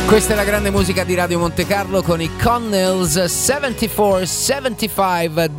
Questa è la grande musica di Radio Monte Carlo con i Connells. 74-75,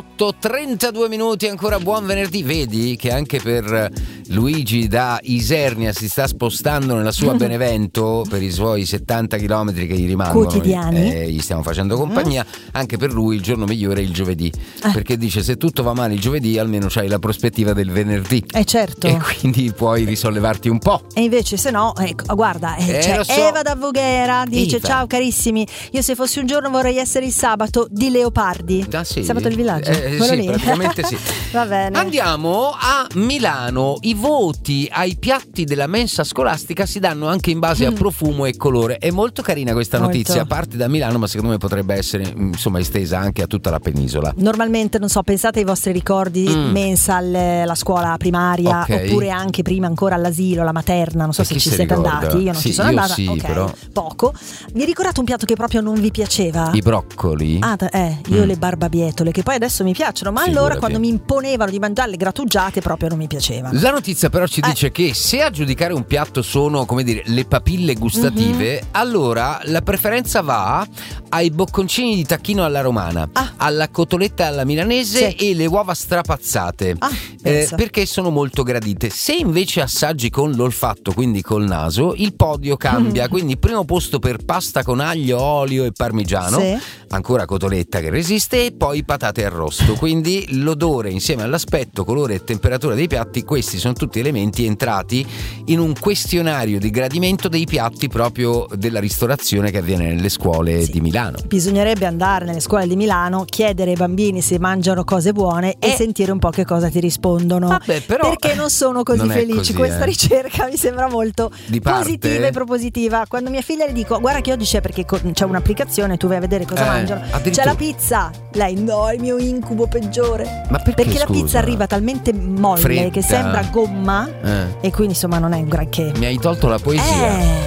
18-32 minuti, ancora buon venerdì. Vedi che anche per Luigi da Isernia si sta spostando nella sua Benevento per i suoi 70 chilometri che gli rimangono quotidiani. Gli stiamo facendo compagnia. Anche per lui il giorno migliore è il giovedì, perché dice: se tutto va male il giovedì almeno c'hai la prospettiva del venerdì, certo, e quindi puoi risollevarti un po'. E invece se no, ecco, guarda, c'è so. Eva da Voghera, dice: Eva. ciao carissimi, io se fossi un giorno vorrei essere il sabato di Leopardi. Sì. Sabato del villaggio? Sì, praticamente sì. Va bene. Andiamo a Milano. I voti ai piatti della mensa scolastica si danno anche in base a profumo e colore. È molto carina questa notizia, parte da Milano, ma secondo me potrebbe essere insomma estesa anche a tutta la penisola. Normalmente, non so, pensate ai vostri ricordi mensa alla scuola primaria, oppure anche prima ancora all'asilo, la materna, non so se ci siete andati. Io non ci sono andata, però poco. Mi ricordate un piatto che proprio non vi piaceva? I broccoli. Io le barbabietole, che poi adesso mi piacciono, ma allora Figurati. quando mi imponevano di mangiarle grattugiate proprio non mi piacevano. La notizia però ci dice che se a giudicare un piatto sono, come dire, le papille gustative, allora la preferenza va ai bocconcini di tacchino alla romana, alla cotoletta alla milanese e le uova strapazzate, perché sono molto gradite. Se invece assaggi con l'olfatto, quindi col naso, il podio cambia. Quindi primo posto per pasta con aglio, olio e parmigiano, ancora cotoletta che resiste, e poi patate arrosto. Quindi l'odore insieme all'aspetto, colore e temperatura dei piatti, questi sono tutti elementi entrati in un questionario di gradimento dei piatti proprio della ristorazione che avviene nelle scuole di Milano. Bisognerebbe andare nelle scuole di Milano, chiedere ai bambini se mangiano cose buone e sentire un po' che cosa ti rispondono. Però, perché non sono così non è felici. così, questa ricerca mi sembra molto di positiva e propositiva. Quando mia figlia le dico: guarda che oggi c'è, perché c'è un'applicazione, tu vai a vedere cosa mangiano, c'è la pizza, lei: no, è il mio incubo peggiore. Ma perché la pizza arriva talmente molle, fredda, che sembra gomma, e quindi insomma non è un granché. Mi hai tolto la poesia.